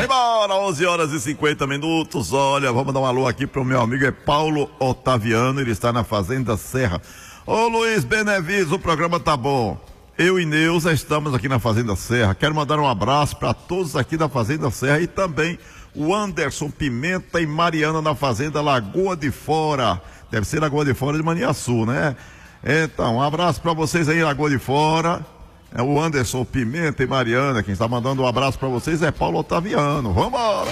embora, 11 horas e 50 minutos. Olha, vamos dar um alô aqui pro meu amigo Paulo Otaviano, ele está na Fazenda Serra. Ô Luiz Benevides, o programa tá bom. Eu e Neuza estamos aqui na Fazenda Serra. Quero mandar um abraço para todos aqui da Fazenda Serra e também o Anderson Pimenta e Mariana na Fazenda Lagoa de Fora. Deve ser Lagoa de Fora de Maniaçu, né? Então, um abraço para vocês aí, Lagoa de Fora. É o Anderson Pimenta e Mariana. Quem está mandando um abraço para vocês é Paulo Otaviano. Vamos embora!